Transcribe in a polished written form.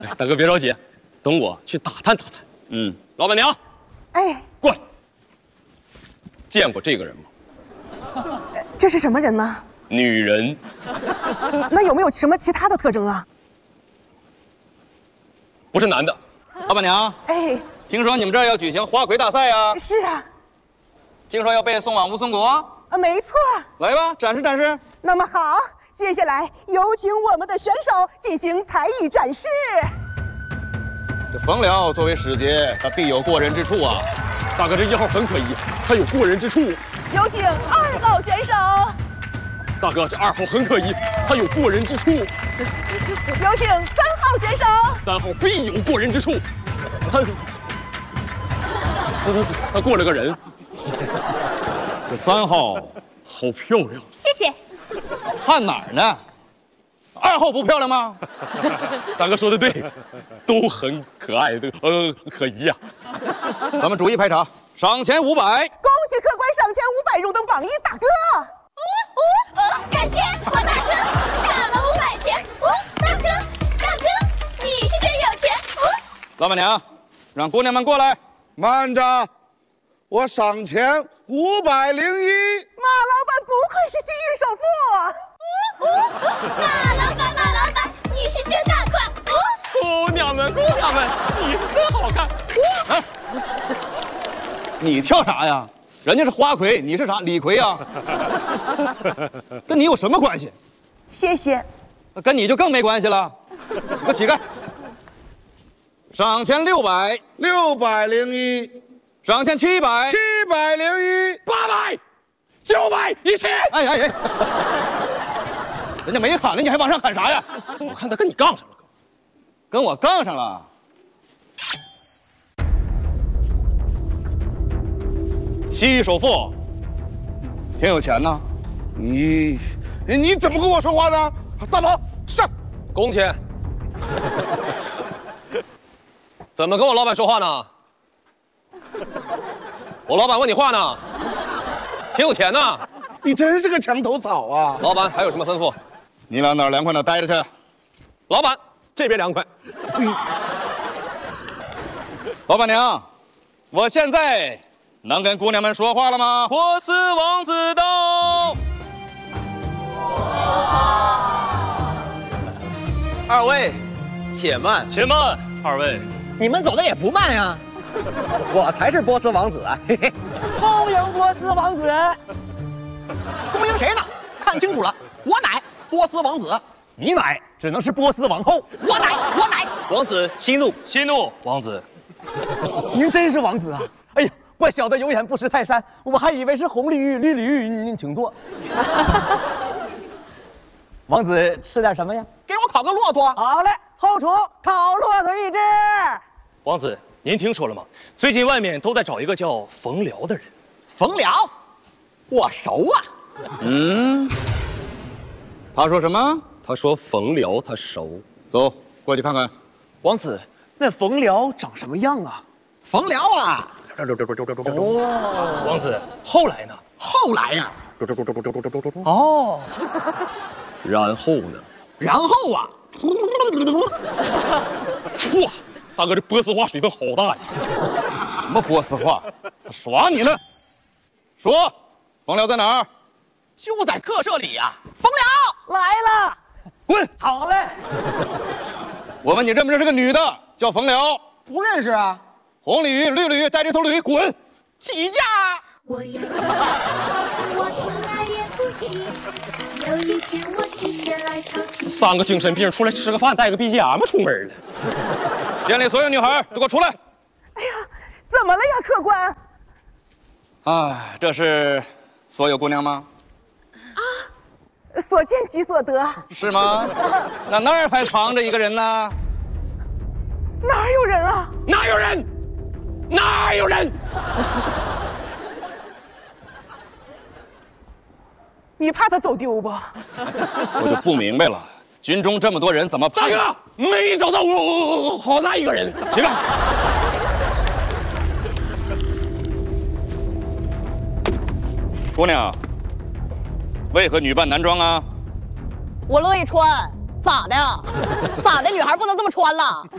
大哥别着急，等我去打探打探。老板娘， 哎， 过来。见过这个人吗？ 这是什么人呢？ 女人。 那有没有什么其他的特征啊？ 不是男的。 老板娘， 哎， 听说你们这儿要举行花魁大赛啊？ 是啊， 听说要被送往乌松国？ 没错。 来吧，展示展示。 那么好，接下来有请我们的选手进行才艺展示。 这冯辽作为使节，他必有过人之处啊！ 大哥，这1号很可疑，他有过人之处。 有请2号选手。 大哥，这2号很可疑，他有过人之处。 有请3号选手。 3号必有过人之处。他过了个人。 这3号好漂亮。 谢谢。 看哪儿呢？2号不漂亮吗？ 大哥说的对，都很可爱，可疑呀。 咱们逐一排场，赏钱500。 恭喜客官赏钱500，荣登榜1，大哥。 感谢我大哥赏了500钱。大哥，你是真有钱。 老板娘，让姑娘们过来。 慢着，我赏钱501。 马老板不愧是西域首富。 马老板，你是真大款。 姑娘们，你是真好看。 你跳啥呀？人家是花魁，你是啥？李逵啊？跟你有什么关系？ 谢谢。 跟你就更没关系了。你个乞丐！赏钱600。 601。 赏钱700。 701。 800。900。1000。 哎！人家没喊了，你还往上喊啥呀？ 我看他跟你杠上了，哥。 跟我杠上了。西域首富，挺有钱呢。 你怎么跟我说话呢？大宝上。 工钱。怎么跟我老板说话呢？我老板问你话呢。挺有钱呢。 你真是个墙头草啊！ 老板还有什么吩咐？ 你俩哪儿凉快哪儿待着去。 老板这边凉快。 老板娘，我现在能跟姑娘们说话了吗？ 波斯王子到。 2位，且慢， 且慢，2位， 你们走的也不慢呀。我才是波斯王子，嘿嘿。 恭迎波斯王子。 恭迎谁呢？看清楚了，我乃波斯王子。 你乃只能是波斯王后。 我乃王子息怒， 息怒，王子。 您真是王子啊！哎呀，我小的有眼不识泰山，我还以为是红鲤鱼、绿鲤鱼。您请坐。王子吃点什么呀？给我烤个骆驼。好嘞，后厨烤骆驼1只。 王子，您听说了吗？最近外面都在找一个叫冯辽的人。 冯辽，我熟啊。 他说什么？ 他说冯辽他熟。 走，过去看看。 王子，那冯辽长什么样啊？冯辽啊！ 王子，后来呢？ 后来呀， 哦，然后呢？ 然后啊， 哇，大哥这波斯话水分好大呀！ 什么波斯话？他耍你呢？说，冯辽在哪儿？ 就在客舍里呀。冯辽来了。 滚！ 好嘞。 我问你认不认识个女的叫冯辽？ 不认识啊。 红鲤鱼、绿鲤鱼，带着头鲤鱼，滚！ 起价。 我有我从来也不急。有一天我心血来潮起。 3个精神病出来吃个饭，带个 BGM 出门了。 店里所有女孩都给我出来！ 哎呀，怎么了呀，客官？ 哎，这是所有姑娘吗？ 所见即所得。 是吗？那儿还藏着一个人呢。 哪有人啊？ 哪有人？哪有人？ 你怕他走丢不？ 我就不明白了，军中这么多人，怎么大哥没找到我好那一个人？ 起来！姑娘，为何女扮男装啊？ 我乐意穿，咋的？咋的？女孩不能这么穿了？